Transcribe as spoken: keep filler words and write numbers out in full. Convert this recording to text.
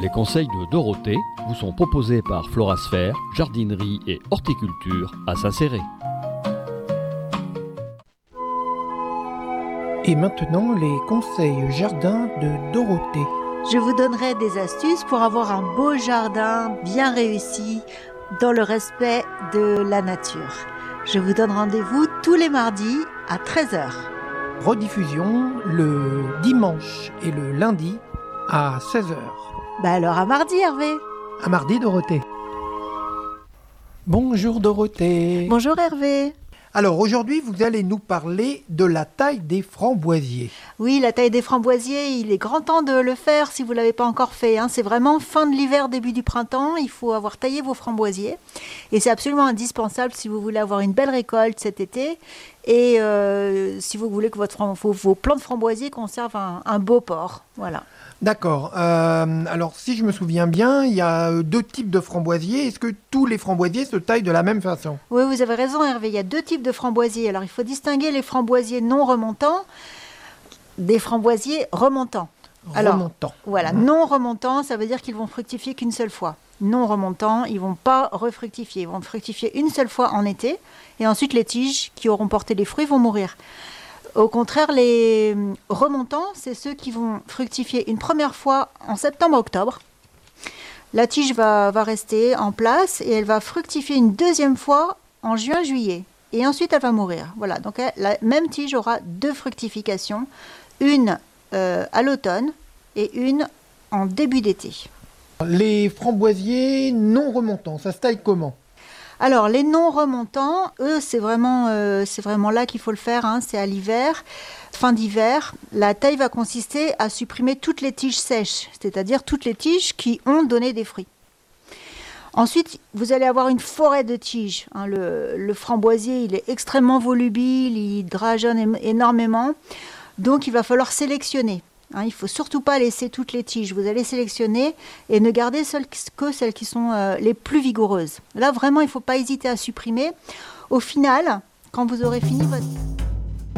Les conseils de Dorothée vous sont proposés par Florasphère, jardinerie et horticulture à Saint-Céré. Et maintenant, les conseils jardin de Dorothée. Je vous donnerai des astuces pour avoir un beau jardin bien réussi dans le respect de la nature. Je vous donne rendez-vous tous les mardis à treize heures. Rediffusion le dimanche et le lundi à seize heures. Bah alors à mardi, Hervé. À mardi, Dorothée. Bonjour Dorothée. Bonjour Hervé. Alors aujourd'hui, vous allez nous parler de la taille des framboisiers. Oui, la taille des framboisiers, il est grand temps de le faire si vous ne l'avez pas encore fait. Hein. C'est vraiment fin de l'hiver, début du printemps. Il faut avoir taillé vos framboisiers. Et c'est absolument indispensable si vous voulez avoir une belle récolte cet été. Et euh, si vous voulez que votre, vos, vos plants de framboisiers conservent un, un beau port. Voilà. D'accord. Euh, alors, si je me souviens bien, il y a deux types de framboisiers. Est-ce que tous les framboisiers se taillent de la même façon ? Oui, vous avez raison, Hervé. Il y a deux types de framboisiers. Alors, il faut distinguer les framboisiers non remontants des framboisiers remontants. Alors, remontants. Voilà, non remontants, ça veut dire qu'ils vont fructifier qu'une seule fois. Non remontants, ils ne vont pas refructifier. Ils vont fructifier une seule fois en été. Et ensuite, les tiges qui auront porté les fruits vont mourir. Au contraire, les remontants, c'est ceux qui vont fructifier une première fois en septembre-octobre. La tige va, va rester en place et elle va fructifier une deuxième fois en juin-juillet. Et ensuite, elle va mourir. Voilà, donc la même tige aura deux fructifications, une euh, à l'automne et une en début d'été. Les framboisiers non remontants, ça se taille comment ? Alors, les non remontants, eux, c'est vraiment, euh, c'est vraiment là qu'il faut le faire, hein, c'est à l'hiver, fin d'hiver. La taille va consister à supprimer toutes les tiges sèches, c'est-à-dire toutes les tiges qui ont donné des fruits. Ensuite, vous allez avoir une forêt de tiges. Hein, le, le framboisier, il est extrêmement volubile, il drageonne énormément, donc il va falloir sélectionner. Hein, il ne faut surtout pas laisser toutes les tiges. Vous allez sélectionner et ne garder seules, que celles qui sont euh, les plus vigoureuses. Là, vraiment, il ne faut pas hésiter à supprimer. Au final, quand vous aurez fini votre...